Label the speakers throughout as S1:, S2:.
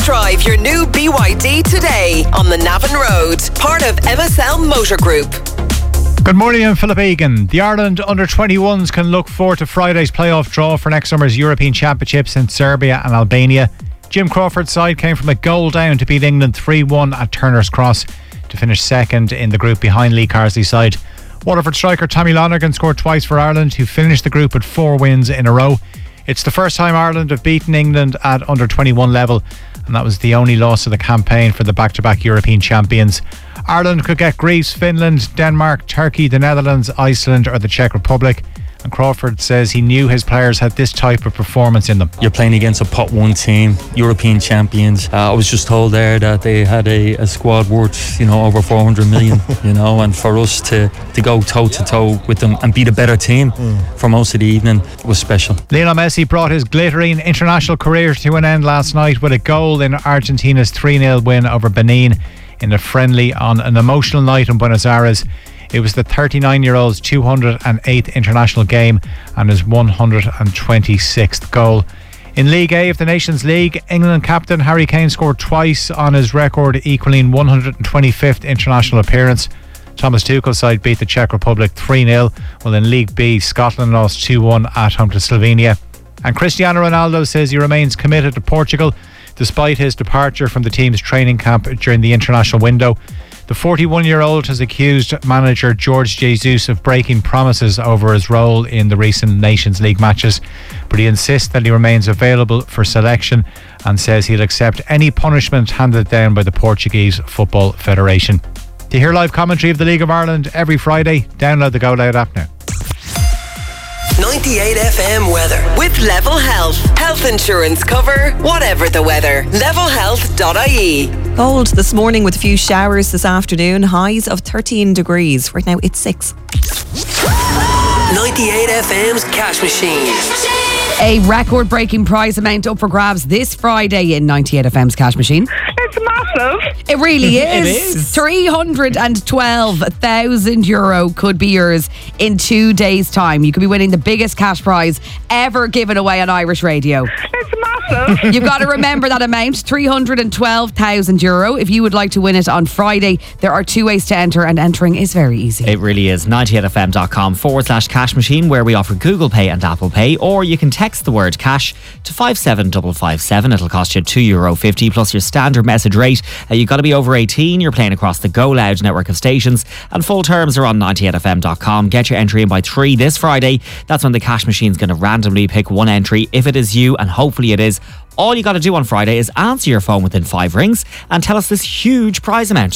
S1: drive your new BYD today on the Navan Road, part of MSL Motor Group.
S2: Good morning, I'm Philip Egan. The Ireland under-21s can look forward to Friday's playoff draw for next summer's European Championships in Serbia and Albania. Jim Crawford's side came from a goal down to beat England 3-1 at Turner's Cross to finish second in the group behind Lee Carsley's side. Waterford striker Tommy Lonergan scored twice for Ireland, who finished the group with 4 wins in a row. It's the first time Ireland have beaten England at under-21 level, and that was the only loss of the campaign for the back-to-back European champions. Ireland could get Greece, Finland, Denmark, Turkey, the Netherlands, Iceland or the Czech Republic. And Crawford says he knew his players had this type of performance in them.
S3: You're playing against a pot 1 team, European champions. I was just told there that they had a squad worth, over 400 million, and for us to go toe-to-toe with them and beat a better team for most of the evening was special.
S2: Lionel Messi brought his glittering international career to an end last night with a goal in Argentina's 3-0 win over Benin in a friendly on an emotional night in Buenos Aires. It was the 39-year-old's 208th international game and his 126th goal. In League A of the Nations League, England captain Harry Kane scored twice on his record, equaling 125th international appearance. Thomas Tuchel's side beat the Czech Republic 3-0, while in League B, Scotland lost 2-1 at home to Slovenia. And Cristiano Ronaldo says he remains committed to Portugal despite his departure from the team's training camp during the international window. The 41-year-old has accused manager Jorge Jesus of breaking promises over his role in the recent Nations League matches, but he insists that he remains available for selection and says he'll accept any punishment handed down by the Portuguese Football Federation. To hear live commentary of the League of Ireland every Friday, download the Go Loud app now.
S1: 98 FM weather with Level Health. Health insurance cover, whatever the weather. Levelhealth.ie.
S4: Cold this morning with a few showers this afternoon. Highs of 13 degrees. Right now it's 6.
S1: 98 FM's Cash Machine.
S5: A record-breaking prize amount up for grabs this Friday in 98 FM's Cash Machine.
S6: It's massive.
S5: It really is.
S4: It is.
S5: €312,000 could be yours in 2 days' time. You could be winning the biggest cash prize ever given away on Irish radio.
S6: It's massive.
S5: You've got to remember that amount, €312,000. If you would like to win it on Friday, there are 2 ways to enter, and entering is very easy.
S7: It really is. 98fm.com/cash machine, where we offer Google Pay and Apple Pay, or you can text the word cash to 57557. It'll cost you €2.50 plus your standard message rate. You've got to be over 18. You're playing across the Go Loud network of stations, and full terms are on 98fm.com. Get your entry in by 3 this Friday. That's when the cash machine's going to randomly pick one entry. If it is you, and hopefully it is, all you got to do on Friday is answer your phone within 5 rings and tell us this huge prize amount.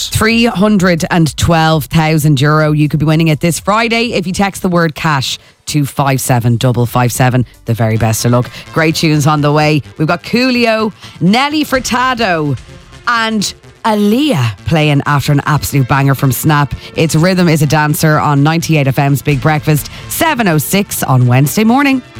S5: €312,000. You could be winning it this Friday if you text the word cash to 57557. The very best of luck. Great tunes on the way. We've got Coolio, Nelly Furtado and Aaliyah playing after an absolute banger from Snap. It's Rhythm is a Dancer on 98 FM's Big Breakfast, 7:06 on Wednesday morning.